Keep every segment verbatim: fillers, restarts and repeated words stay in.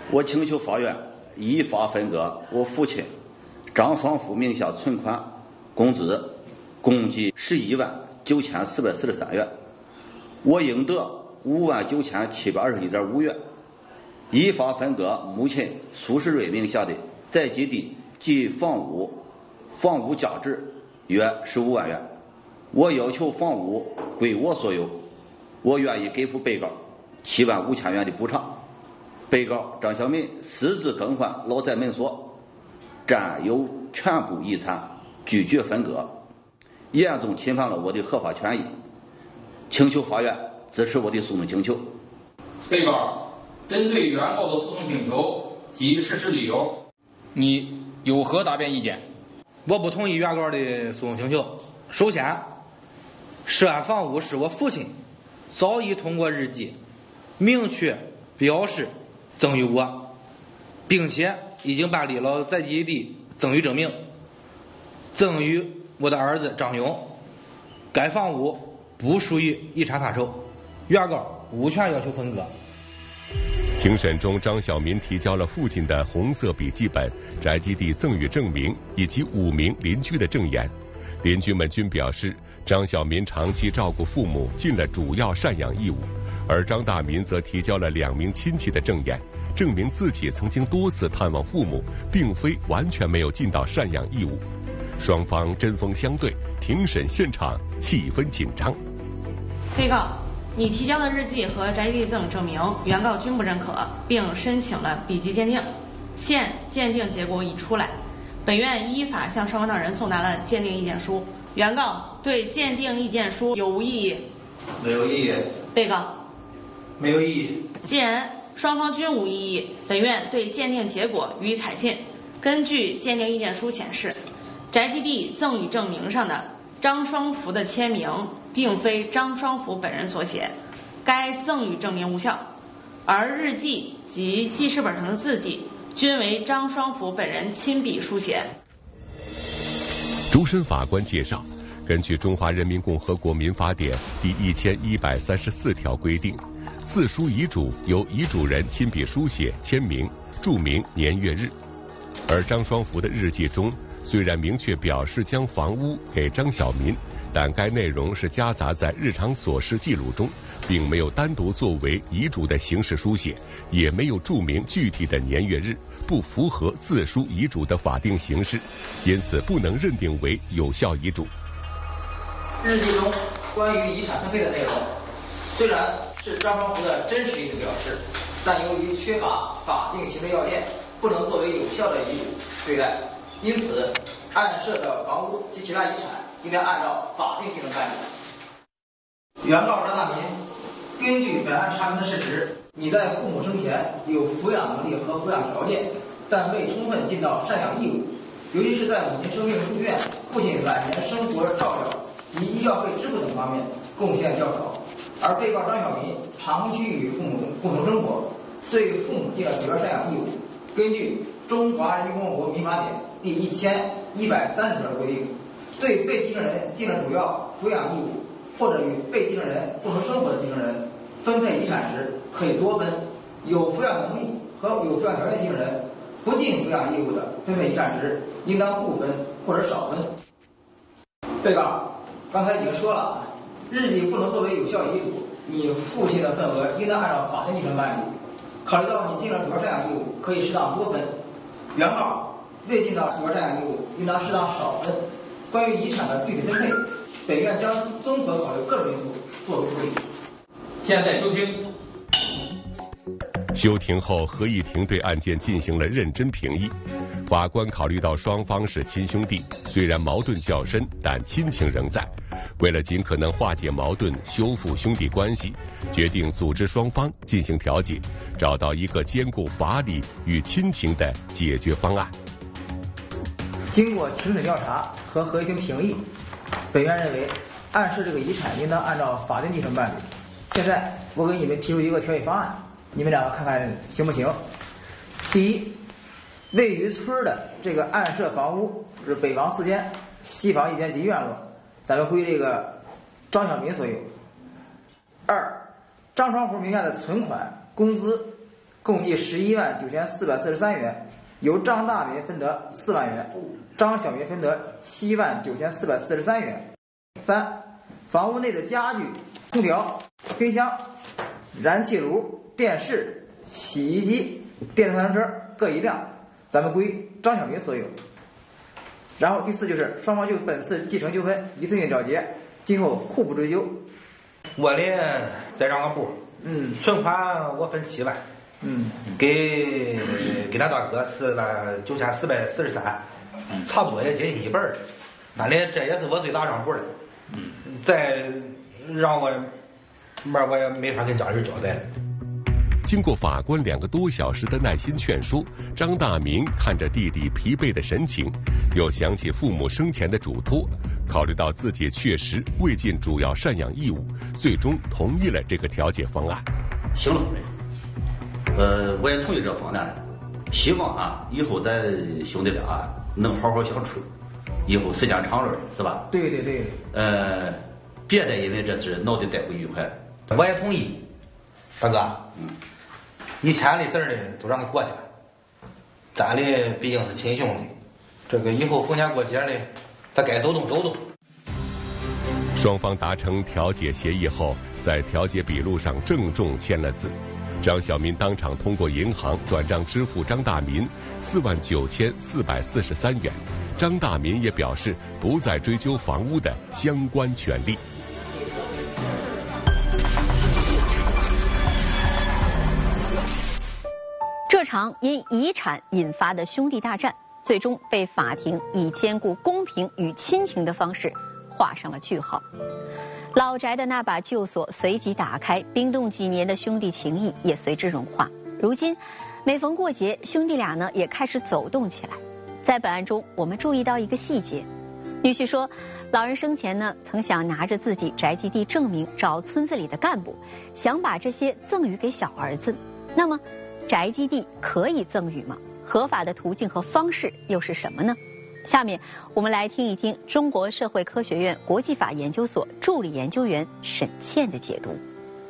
我请求法院依法分割我父亲张双福名下存款、工资共计十一万九千四百四十三元，我应得五万九千七百二十一点五元。依法分割母亲苏世瑞名下的在籍地及房屋，房屋价值约十五万元。我要求房屋归我所有，我愿意给付被告七万五千元的补偿。被告张小民私自更换老宅门锁，占有全部遗产，拒绝分割，严重侵犯了我的合法权益，请求法院支持我的诉讼请求。 被告针对原告的诉讼请求及事实理由，你有何答辩意见？ 我不同意原告的诉讼请求。首先，涉案房屋是我父亲早已通过日记明确表示赠与我，并且已经办理了在籍地赠与证明，赠与我的儿子张勇。该房屋不属于遗产范畴，原告无权要求分割。 庭审中，张小民提交了父亲的红色笔记本、宅基地赠与证明以及五名邻居的证言。邻居们均表示，张小民长期照顾父母，尽了主要赡养义务。而张大民则提交了两名亲戚的证言，证明自己曾经多次探望父母，并非完全没有尽到赡养义务。双方针锋相对，庭审现场气氛紧张。 被告，你提交的日记和宅地赠与证明，原告均不认可，并申请了笔迹鉴定。现鉴定结果已出来，本院依法向双方当事人送达了鉴定意见书。原告对鉴定意见书有无异议？ 没有异议。 被告没有异议。 既然双方均无异议，本院对鉴定结果予以采信。根据鉴定意见书显示，宅基地赠与证明上的张双福的签名并非张双福本人所写，该赠与证明无效，而日记及记事本上的字迹均为张双福本人亲笔书写。 主审法官介绍，根据《中华人民共和国民法典》第一千一百三十四条规定，自书遗嘱由遗嘱人亲笔书写、签名、注明年月日。而张双福的日记中，虽然明确表示将房屋给张小民，但该内容是夹杂在日常琐事记录中，并没有单独作为遗嘱的形式书写，也没有注明具体的年月日，不符合自书遗嘱的法定形式，因此不能认定为有效遗嘱。 日记中关于遗产分配的内容，虽然是张双福的真实意思表示，但由于缺乏法定行政要件，不能作为有效的遗嘱对待，因此案涉的房屋及其他遗产应该按照法定继承办理。原告张大民，根据本案查明的事实，你在父母生前有抚养能力和抚养条件，但未充分尽到赡养义务，尤其是在母亲生病住院、父亲晚年生活照料及医药费支付等方面贡献较少。而被告张小民长期与父母共同生活，对父母尽了主要赡养义务。根据《中华人民共和国民法典》第一千一百三十条规定，对被继承人尽了主要抚养义务或者与被继承人共同生活的继承人分配遗产时可以多分，有抚养能力和有抚养条件继承人不尽抚养义务的分配遗产时应当不分或者少分。被告刚才已经说了，日记不能作为有效遗嘱，你父亲的份额应当按照法定继承办理。考虑到你尽了主要赡养义务，可以适当多分；原告未尽到主要赡养义务，应当适当少分。关于遗产的具体分配，本院将综合考虑各种因素作出处理。 现在休庭。 休庭后，合议庭对案件进行了认真评议。法官考虑到双方是亲兄弟，虽然矛盾较深，但亲情仍在。为了尽可能化解矛盾、修复兄弟关系，决定组织双方进行调解，找到一个兼顾法理与亲情的解决方案。 经过庭审调查和合议庭评议，本院认为案涉这个遗产应当按照法定继承办理。现在我给你们提出一个调解方案，你们两个看看行不行？第一，位于村的这个案涉房屋是北房四间，西房一间及院落，咱们归这个张小民所有。二，张双福名下的存款、工资共计十一万九千四百四十三元，由张大民分得四万元，张小民分得七万九千四百四十三元。三、房屋内的家具、空调、冰箱、燃气炉、电视、洗衣机、电动三轮车各一辆，咱们归张小民所有。然后第四就是双方就本次继承纠纷一次性了结，今后互不追究。 我的再让个步， 嗯， 存款我分七万， 嗯， 给给他大哥四万九千四百四十三，差不多也接近一半儿。反正这也是我最大让步的，嗯，再让我面我也没法跟家人交代了。 经过法官两个多小时的耐心劝说，张大民看着弟弟疲惫的神情，又想起父母生前的嘱托，考虑到自己确实未尽主要赡养义务，最终同意了这个调解方案。 行了，呃，我也同意这方案，希望啊，以后咱兄弟俩啊能好好相处，以后时间长了，是吧？ 对对对。 呃，别再因为这事闹得再不愉快。 我也同意，大哥。嗯。以前的事儿呢，都让它过去了。咱的毕竟是亲兄弟，这个以后逢年过节的，咱该走动走动。 双方达成调解协议后，在调解笔录上郑重签了字。张小民当场通过银行转账支付张大民四万九千四百四十三元。张大民也表示不再追究房屋的相关权利。 这场因遗产引发的兄弟大战，最终被法庭以兼顾公平与亲情的方式画上了句号。老宅的那把旧锁随即打开，冰冻几年的兄弟情谊也随之融化。如今，每逢过节，兄弟俩呢也开始走动起来。在本案中，我们注意到一个细节，女婿说，老人生前呢曾想拿着自己宅基地证明找村子里的干部，想把这些赠予给小儿子。那么，宅基地可以赠与吗？合法的途径和方式又是什么呢？下面我们来听一听中国社会科学院国际法研究所助理研究员沈倩的解读。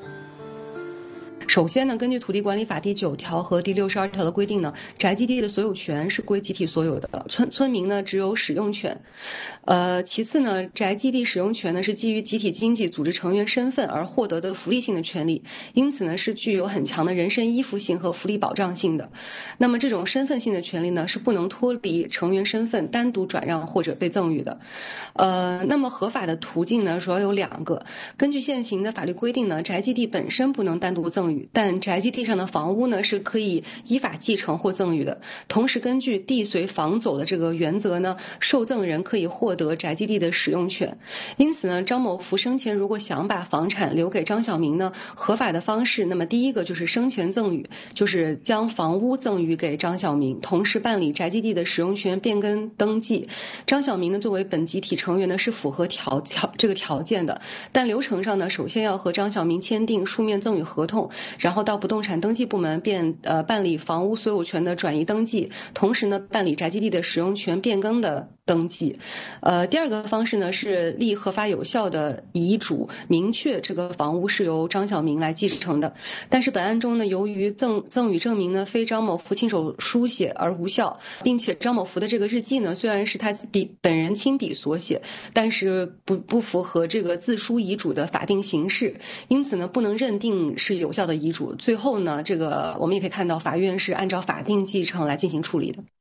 首先呢，根据土地管理法第九条和第六十二条的规定呢，宅基地的所有权是归集体所有的，村村民呢只有使用权。呃，其次呢，宅基地使用权呢是基于集体经济组织成员身份而获得的福利性的权利，因此呢是具有很强的人身依附性和福利保障性的。那么这种身份性的权利呢是不能脱离成员身份单独转让或者被赠与的。呃，那么合法的途径呢主要有两个。根据现行的法律规定呢，宅基地本身不能单独赠与，但宅基地上的房屋呢是可以依法继承或赠与的。同时，根据地随房走的这个原则呢，受赠人可以获得宅基地的使用权。因此呢，张某福生前如果想把房产留给张小民呢，合法的方式，那么第一个就是生前赠与，就是将房屋赠与给张小民，同时办理宅基地的使用权变更登记。张小民呢作为本集体成员呢是符合条条这个条件的，但流程上呢，首先要和张小民签订书面赠与合同，然后到不动产登记部门变呃办理房屋所有权的转移登记，同时呢办理宅基地的使用权变更的登记。呃，第二个方式呢是立合法有效的遗嘱，明确这个房屋是由张小民来继承的。但是本案中呢，由于赠赠与证明呢非张某福亲手书写而无效，并且张某福的这个日记呢虽然是他笔本人亲笔所写，但是不不符合这个自书遗嘱的法定形式，因此呢不能认定是有效的遗嘱。最后呢，这个我们也可以看到，法院是按照法定继承来进行处理的。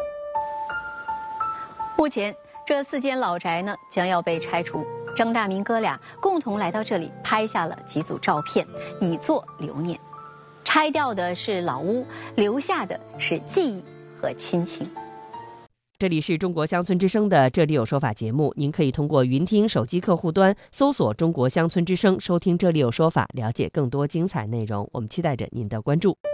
目前这四间老宅呢将要被拆除，张大民哥俩共同来到这里拍下了几组照片，以作留念。拆掉的是老屋，留下的是记忆和亲情。 这里是中国乡村之声的这里有说法节目，您可以通过云听手机客户端搜索中国乡村之声，收听这里有说法，了解更多精彩内容。我们期待着您的关注。